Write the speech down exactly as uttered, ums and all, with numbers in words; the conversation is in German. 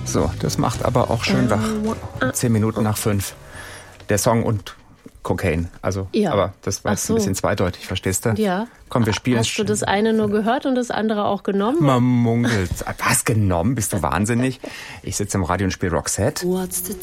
So, das macht aber auch schön wach. Zehn Minuten nach fünf. Der Song und Cocaine. Also, ja. aber das war jetzt so ein bisschen zweideutig, verstehst du? Ja. Komm, wir spielen. Hast du das eine nur gehört und das andere auch genommen? Man munkelt. Was, genommen? Bist du wahnsinnig? Ich sitze im Radio und spiele Roxette. What's the